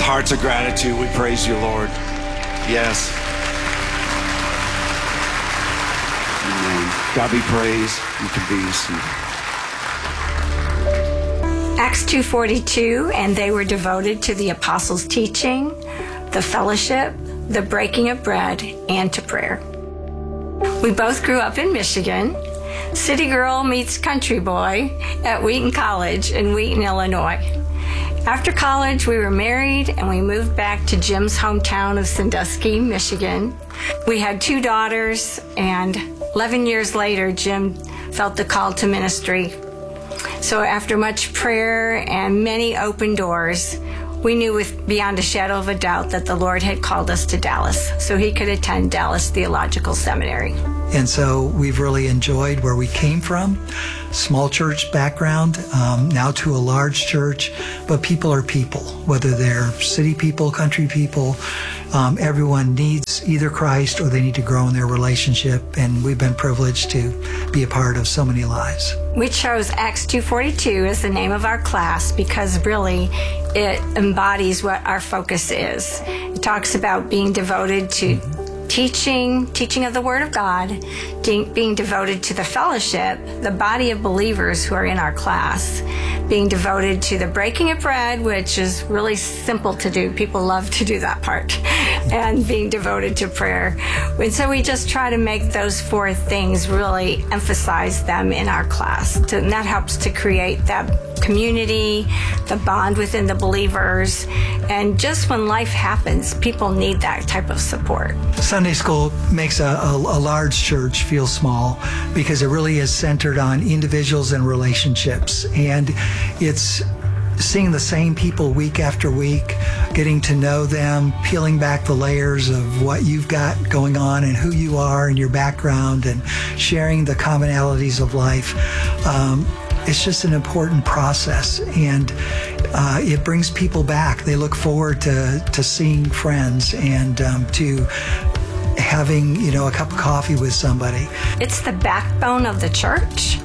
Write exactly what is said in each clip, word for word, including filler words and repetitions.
hearts of gratitude, we praise you, Lord. Yes. Amen. God be praised. You can be seated. Acts two forty-two, and they were devoted to the apostles' teaching, the fellowship, the breaking of bread, and to prayer. We both grew up in Michigan. City girl meets country boy at Wheaton College in Wheaton, Illinois. After college, we were married and we moved back to Jim's hometown of Sandusky, Michigan. We had two daughters, and eleven years later, Jim felt the call to ministry. So after much prayer and many open doors, we knew with beyond a shadow of a doubt that the Lord had called us to Dallas so he could attend Dallas Theological Seminary. And so we've really enjoyed where we came from, small church background, um, now to a large church, but people are people, whether they're city people, country people, um, everyone needs either Christ or they need to grow in their relationship, and we've been privileged to be a part of so many lives. We chose Acts two forty-two as the name of our class because really it embodies what our focus is. It talks about being devoted to teaching, teaching of the Word of God, de- being devoted to the fellowship, the body of believers who are in our class, being devoted to the breaking of bread, which is really simple to do. People love to do that part, and being devoted to prayer. And so we just try to make those four things, really emphasize them in our class. And that helps to create that community, the bond within the believers, and just when life happens, people need that type of support. Sunday school makes a, a, a large church feel small because it really is centered on individuals and relationships, and it's seeing the same people week after week, getting to know them, peeling back the layers of what you've got going on and who you are and your background, and sharing the commonalities of life. Um, It's just an important process, and uh, it brings people back. They look forward to, to seeing friends and um, to having, you know, a cup of coffee with somebody. It's the backbone of the church,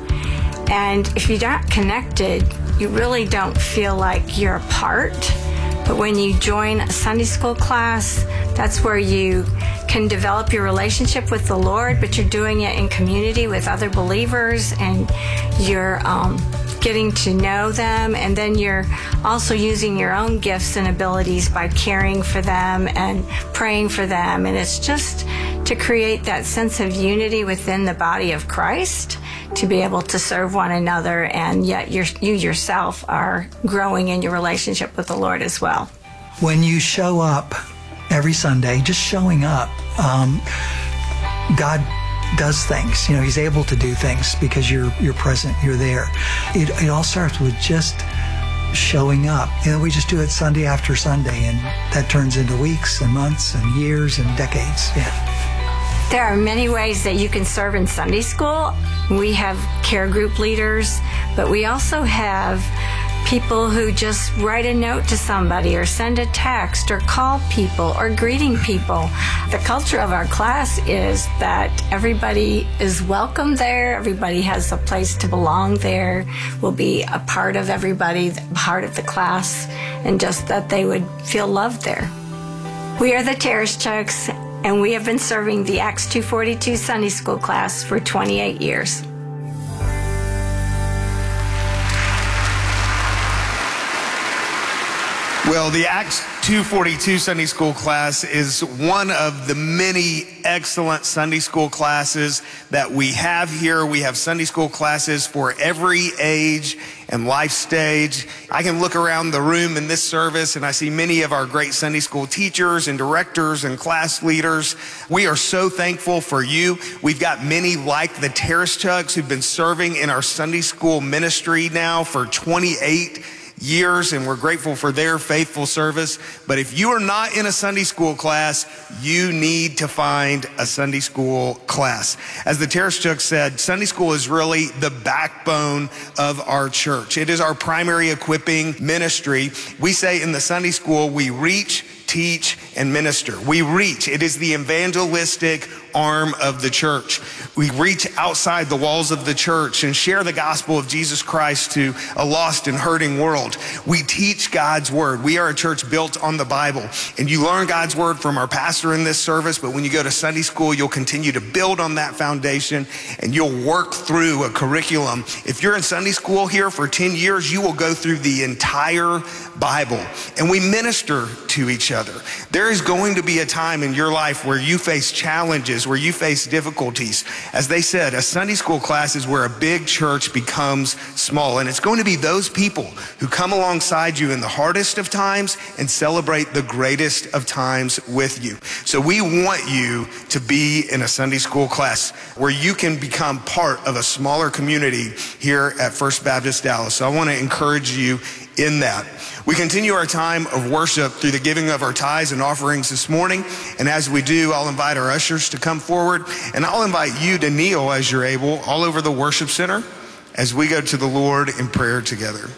and if you're not connected, you really don't feel like you're a part. But when you join a Sunday school class, that's where you can develop your relationship with the Lord, but you're doing it in community with other believers, and you're um, getting to know them, and then you're also using your own gifts and abilities by caring for them and praying for them. And it's just to create that sense of unity within the body of Christ, to be able to serve one another, and yet you're, you yourself are growing in your relationship with the Lord as well. When you show up every Sunday, just showing up, um, God does things. You know, he's able to do things because you're you're present, you're there. It, it all starts with just showing up. You know, we just do it Sunday after Sunday, and that turns into weeks and months and years and decades. Yeah. There are many ways that you can serve in Sunday school. We have care group leaders, but we also have people who just write a note to somebody or send a text or call people or greeting people. The culture of our class is that everybody is welcome there. Everybody has a place to belong there, will be a part of everybody, part of the class, and just that they would feel loved there. We are the Tereshchuks, and we have been serving the Acts two forty-two Sunday School class for twenty-eight years. Well, the Acts two forty-two Sunday School class is one of the many excellent Sunday School classes that we have here. We have Sunday School classes for every age and life stage. I can look around the room in this service and I see many of our great Sunday School teachers and directors and class leaders. We are so thankful for you. We've got many like the Tereshchuks who've been serving in our Sunday School ministry now for twenty-eight years, and we're grateful for their faithful service. But if you are not in a Sunday school class, you need to find a Sunday school class. As the Tereshchuks said, Sunday school is really the backbone of our church. It is our primary equipping ministry. We say in the Sunday school, we reach, teach, and minister. We reach. It is the evangelistic arm of the church. We reach outside the walls of the church and share the gospel of Jesus Christ to a lost and hurting world. We teach God's word. We are a church built on the Bible. And you learn God's word from our pastor in this service, but when you go to Sunday school, you'll continue to build on that foundation and you'll work through a curriculum. If you're in Sunday school here for ten years, you will go through the entire Bible. And we minister to each other. There is going to be a time in your life where you face challenges, where you face difficulties. As they said, a Sunday school class is where a big church becomes small. And it's going to be those people who come alongside you in the hardest of times and celebrate the greatest of times with you. So we want you to be in a Sunday school class where you can become part of a smaller community here at First Baptist Dallas. So I want to encourage you in that. We continue our time of worship through the giving of our tithes and offerings this morning. And as we do, I'll invite our ushers to come forward, and I'll invite you to kneel as you're able all over the worship center as we go to the Lord in prayer together.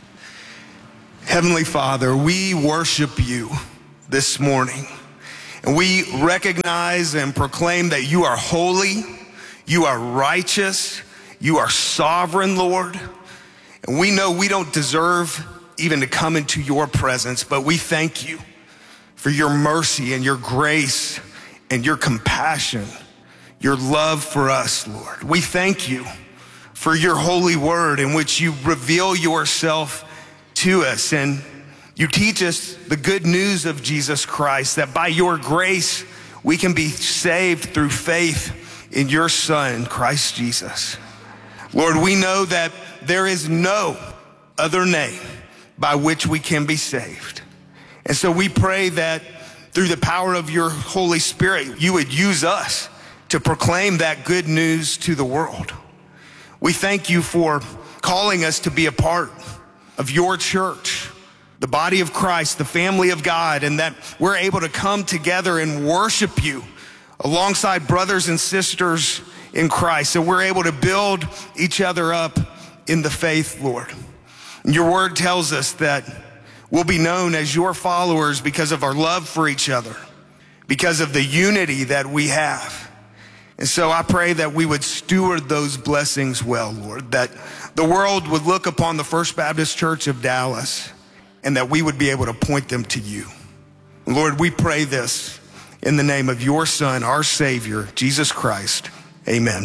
Heavenly Father, we worship you this morning, and we recognize and proclaim that you are holy, you are righteous, you are sovereign, Lord. And we know we don't deserve even to come into your presence, but we thank you for your mercy and your grace and your compassion, your love for us, Lord. We thank you for your holy word in which you reveal yourself to us and you teach us the good news of Jesus Christ, that by your grace we can be saved through faith in your Son, Christ Jesus. Lord, we know that there is no other name by which we can be saved. And so we pray that through the power of your Holy Spirit, you would use us to proclaim that good news to the world. We thank you for calling us to be a part of your church, the body of Christ, the family of God, and that we're able to come together and worship you alongside brothers and sisters in Christ. So we're able to build each other up in the faith, Lord. Your word tells us that we'll be known as your followers because of our love for each other, because of the unity that we have. And so I pray that we would steward those blessings well, Lord, that the world would look upon the First Baptist Church of Dallas and that we would be able to point them to you. Lord, we pray this in the name of your Son, our Savior, Jesus Christ. Amen.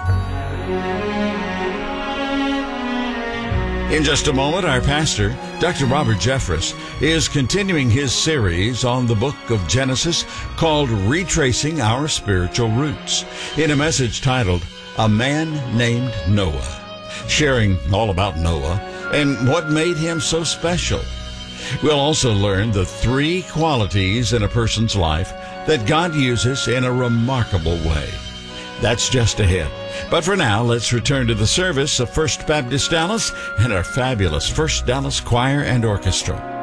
In just a moment, our pastor, Doctor Robert Jeffress, is continuing his series on the book of Genesis called Retracing Our Spiritual Roots, in a message titled, A Man Named Noah, sharing all about Noah and what made him so special. We'll also learn the three qualities in a person's life that God uses in a remarkable way. That's just ahead. But for now, let's return to the service of First Baptist Dallas and our fabulous First Dallas Choir and Orchestra.